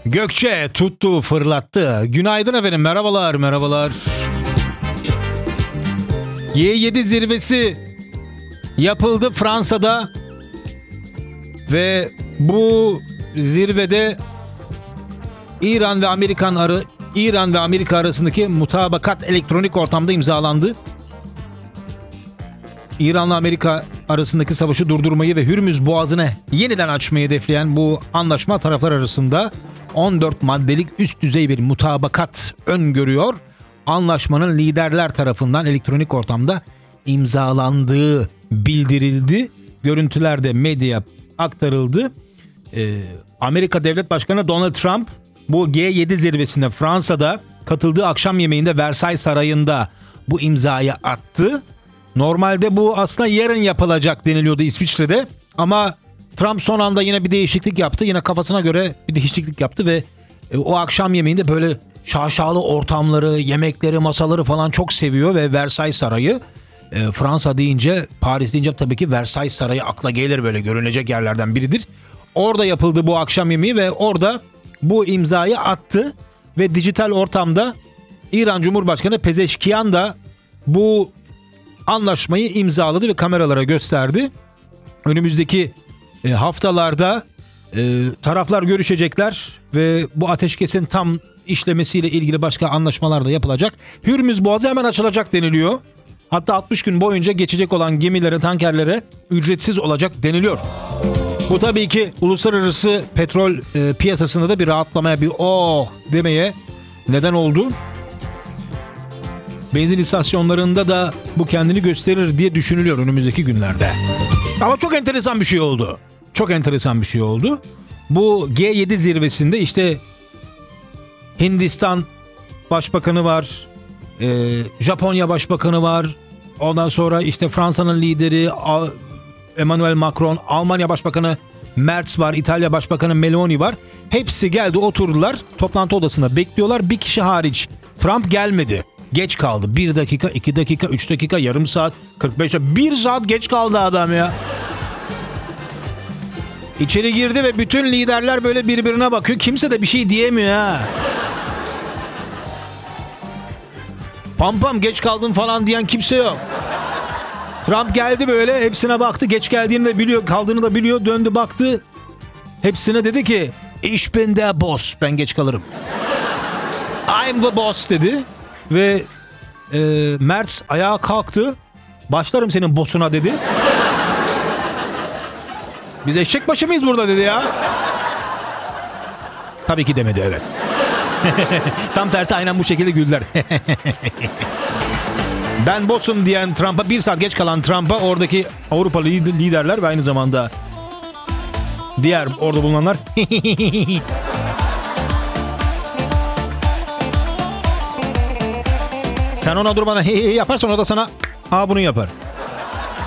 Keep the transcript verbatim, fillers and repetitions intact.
Gökçe tuttu, fırlattı. Günaydın efendim, merhabalar, merhabalar. G yedi zirvesi yapıldı Fransa'da ve bu zirvede İran ve Amerikan arı İran ve Amerika arasındaki mutabakat elektronik ortamda imzalandı. İran'la Amerika arasındaki savaşı durdurmayı ve Hürmüz Boğazı'nı yeniden açmayı hedefleyen bu anlaşma taraflar arasında on dört maddelik üst düzey bir mutabakat öngörüyor. Anlaşmanın liderler tarafından elektronik ortamda imzalandığı bildirildi. Görüntüler de medyaya aktarıldı. Ee, Amerika Devlet Başkanı Donald Trump bu G yedi zirvesinde Fransa'da katıldığı akşam yemeğinde Versailles Sarayı'nda bu imzayı attı. Normalde bu aslında yarın yapılacak deniliyordu İsviçre'de ama Trump son anda yine bir değişiklik yaptı. Yine kafasına göre bir değişiklik yaptı ve o akşam yemeğinde böyle şaşalı ortamları, yemekleri, masaları falan çok seviyor ve Versailles Sarayı, e, Fransa deyince, Paris deyince tabii ki Versailles Sarayı akla gelir, böyle görünecek yerlerden biridir. Orada yapıldı bu akşam yemeği ve orada bu imzayı attı ve dijital ortamda İran Cumhurbaşkanı Pezeşkiyan da bu anlaşmayı imzaladı ve kameralara gösterdi. Önümüzdeki e, haftalarda e, taraflar görüşecekler ve bu ateşkesin tam işlemesiyle ilgili başka anlaşmalar da yapılacak. Hürmüz Boğazı hemen açılacak deniliyor. Hatta altmış gün boyunca geçecek olan gemilere, tankerlere ücretsiz olacak deniliyor. Bu tabii ki uluslararası petrol e, piyasasında da bir rahatlamaya, bir oh demeye neden oldu. Benzin istasyonlarında da bu kendini gösterir diye düşünülüyor önümüzdeki günlerde. Ama çok enteresan bir şey oldu. Çok enteresan bir şey oldu. Bu G yedi zirvesinde işte Hindistan Başbakanı var, e, Japonya Başbakanı var, ondan sonra işte Fransa'nın lideri Emmanuel Macron, Almanya Başbakanı Merz var, İtalya Başbakanı Meloni var. Hepsi geldi, oturdular, toplantı odasında bekliyorlar. Bir kişi hariç, Trump gelmedi. Geç kaldı. Bir dakika, iki dakika, üç dakika, yarım saat, kırk beş dakika. Bir saat geç kaldı adam ya. İçeri girdi ve bütün liderler böyle birbirine bakıyor. Kimse de bir şey diyemiyor ha. Pam pam geç kaldın falan diyen kimse yok. Trump geldi böyle, hepsine baktı. Geç geldiğini de biliyor, kaldığını da biliyor. Döndü baktı. Hepsine dedi ki, Ich bin der Boss. Ben geç kalırım. I'm the boss dedi. Ve e, Merz ayağa kalktı. Başlarım senin boss'una dedi. Biz eşek başı mıyız burada dedi ya. Tabii ki demedi, evet. Tam tersi aynen bu şekilde güldüler. Ben boss'um diyen Trump'a, bir saat geç kalan Trump'a oradaki Avrupalı liderler ve aynı zamanda diğer orada bulunanlar sen ona durmadan hey hey yaparsan o da sana ha bunu yapar.